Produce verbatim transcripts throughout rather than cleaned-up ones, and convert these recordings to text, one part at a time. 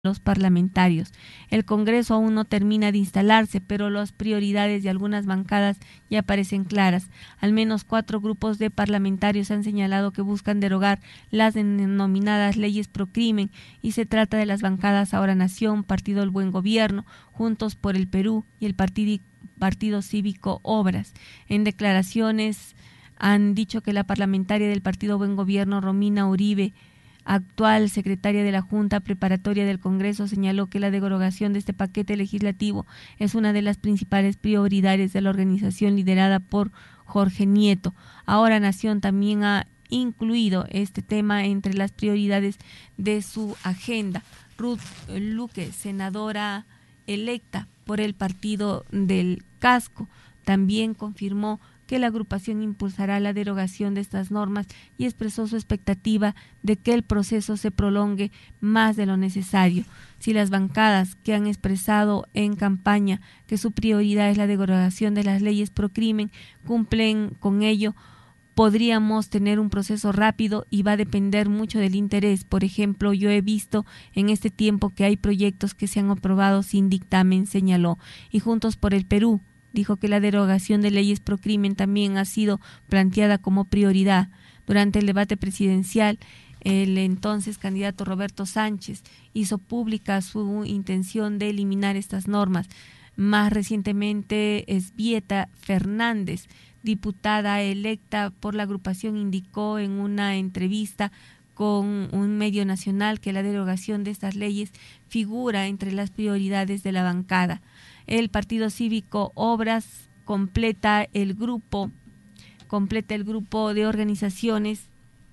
los parlamentarios. El Congreso aún no termina de instalarse, pero las prioridades de algunas bancadas ya parecen claras. Al menos cuatro grupos de parlamentarios han señalado que buscan derogar las denominadas leyes procrimen, y se trata de las bancadas Ahora Nación, Partido del Buen Gobierno, Juntos por el Perú y el Partido, Partido Cívico Obras. En declaraciones han dicho que la parlamentaria del Partido Buen Gobierno, Romina Uribe, actual secretaria de la Junta Preparatoria del Congreso, señaló que la derogación de este paquete legislativo es una de las principales prioridades de la organización liderada por Jorge Nieto. Ahora Nación también ha incluido este tema entre las prioridades de su agenda. Ruth Luque, senadora electa por el Partido del Casco, también confirmó que la agrupación impulsará la derogación de estas normas y expresó su expectativa de que el proceso se prolongue más de lo necesario. Si las bancadas que han expresado en campaña que su prioridad es la derogación de las leyes procrimen cumplen con ello, podríamos tener un proceso rápido, y va a depender mucho del interés. Por ejemplo, yo he visto en este tiempo que hay proyectos que se han aprobado sin dictamen, señaló. Y Juntos por el Perú dijo que la derogación de leyes procrimen también ha sido planteada como prioridad. Durante el debate presidencial, el entonces candidato Roberto Sánchez hizo pública su intención de eliminar estas normas. Más recientemente, Esbieta Fernández, diputada electa por la agrupación, indicó en una entrevista con un medio nacional que la derogación de estas leyes figura entre las prioridades de la bancada. El Partido Cívico Obras completa el grupo, completa el grupo de organizaciones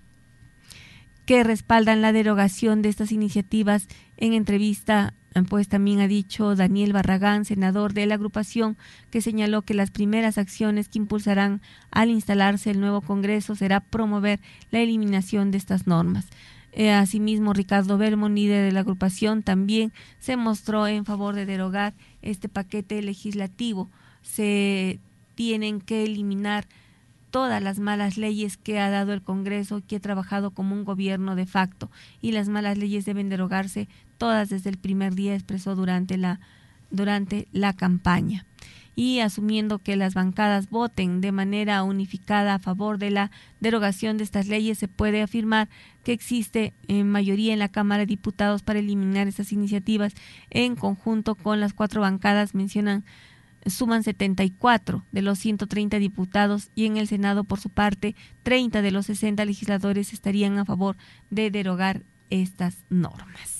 que respaldan la derogación de estas iniciativas. En entrevista, pues también ha dicho Daniel Barragán, senador de la agrupación, que señaló que las primeras acciones que impulsarán al instalarse el nuevo Congreso será promover la eliminación de estas normas. Eh, asimismo, Ricardo Belmont, líder de la agrupación, también se mostró en favor de derogar este paquete legislativo. Se tienen que eliminar todas las malas leyes que ha dado el Congreso, que ha trabajado como un gobierno de facto, y las malas leyes deben derogarse todas desde el primer día, expresó durante la, durante la campaña. Y asumiendo que las bancadas voten de manera unificada a favor de la derogación de estas leyes, se puede afirmar que existe eh, mayoría en la Cámara de Diputados para eliminar estas iniciativas. En conjunto con las cuatro bancadas, mencionan, suman setenta y cuatro de los ciento treinta diputados, y en el Senado, por su parte, treinta de los sesenta legisladores estarían a favor de derogar estas normas.